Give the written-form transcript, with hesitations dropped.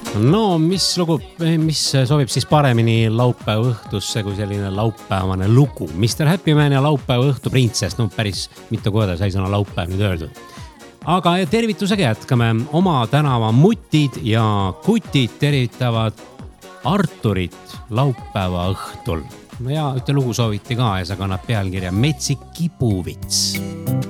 No, mis sobib siis paremini laupäeva õhtusse kui selline laupäevane lugu. Mr. Happyman ja laupäeva õhtu printsess. No päris mitu korda sai sõna laupäev nüüd öeldud. Aga tervitusega jätkame. Oma tänava mutid ja kutid tervitavad Arturit laupäeva õhtul. Ja ühte lugu sooviti ka ja see kannab pealkirja Metsik kipuvits.